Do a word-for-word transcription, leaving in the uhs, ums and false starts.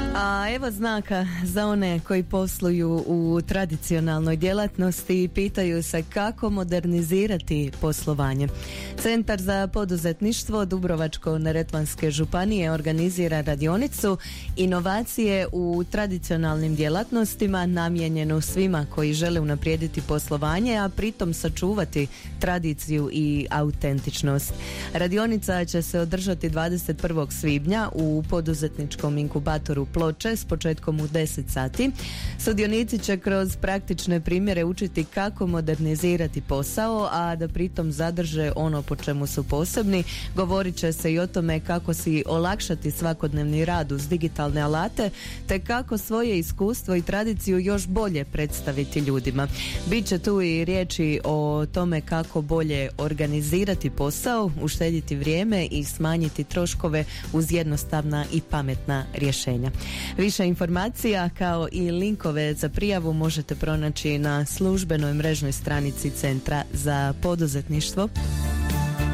A evo znaka za one koji posluju u tradicionalnoj djelatnosti i pitaju se kako modernizirati poslovanje. Centar za poduzetništvo Dubrovačko-neretvanske županije organizira radionicu inovacije u tradicionalnim djelatnostima namijenjenu svima koji žele unaprijediti poslovanje, a pritom sačuvati tradiciju i autentičnost. Radionica će se održati dvadeset prvog svibnja u poduzetničkom inkubatoru Ploče s početkom u deset sati. Sudionici će kroz praktične primjere učiti kako modernizirati posao, a da pritom zadrže ono po čemu su posebni. Govorit će se i o tome kako si olakšati svakodnevni rad uz digitalne alate, te kako svoje iskustvo i tradiciju još bolje predstaviti ljudima. Biće tu i riječi o tome kako bolje organizirati posao, uštediti vrijeme i smanjiti troškove uz jednostavna i pametna rješenja. Više informacija kao i linkove za prijavu možete pronaći na službenoj mrežnoj stranici Centra za poduzetništvo.